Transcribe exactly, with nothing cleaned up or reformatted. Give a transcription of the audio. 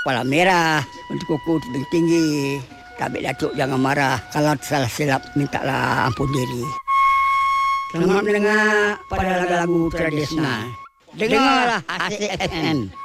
kepala merah, untuk kuku tebing tinggi. Tapi Datuk jangan marah, kalau salah silap mintalah ampun diri. Selamat mendengar pada lagu-lagu tradisional. Dengarlah A C F M.